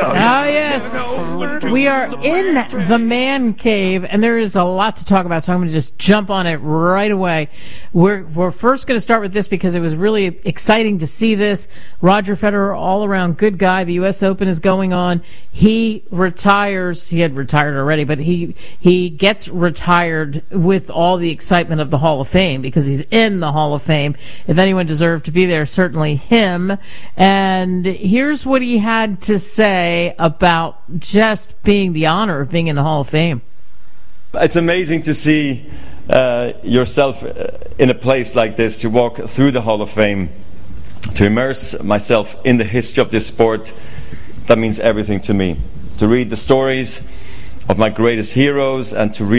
Oh, yes. We are in the man cave, and there is a lot to talk about, so I'm going to just jump on it right away. We're first going to start with this because it was really exciting to see this. Roger Federer, all-around good guy. The U.S. Open is going on. He retires. He had retired already, but he gets retired with all the excitement of the Hall of Fame because he's in the Hall of Fame. If anyone deserved to be there, certainly him. And here's what he had to say about just being the honor of being in the Hall of Fame. It's amazing to see yourself in a place like this, to walk through the Hall of Fame, to immerse myself in the history of this sport. That means everything to me. To read the stories of my greatest heroes and to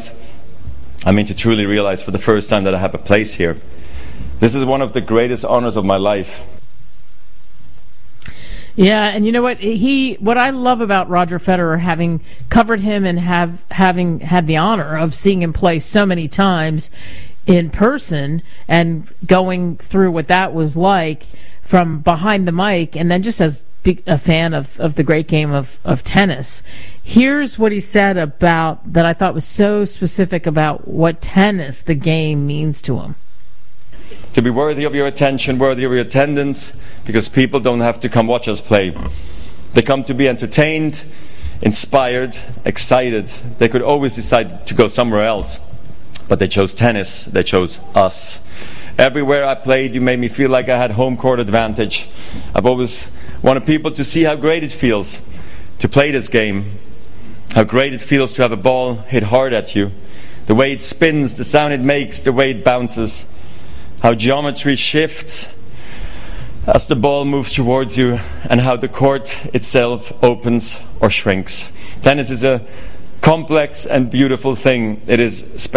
truly realize for the first time that I have a place here. This is one of the greatest honors of my life. Yeah, and you know what? What I love about Roger Federer, having covered him and having had the honor of seeing him play so many times in person and going through what that was like from behind the mic, and then just as a fan of the great game of tennis. Here's what he said about that I thought was so specific about what tennis, the game, means to him. To be worthy of your attention, worthy of your attendance, because people don't have to come watch us play. They come to be entertained, inspired, excited. They could always decide to go somewhere else, but they chose tennis. They chose us. Everywhere I played, you made me feel like I had home court advantage. I've always wanted people to see how great it feels to play this game, how great it feels to have a ball hit hard at you, the way it spins, the sound it makes, the way it bounces, how geometry shifts as the ball moves towards you, and how the court itself opens or shrinks. Tennis is a complex and beautiful thing. It is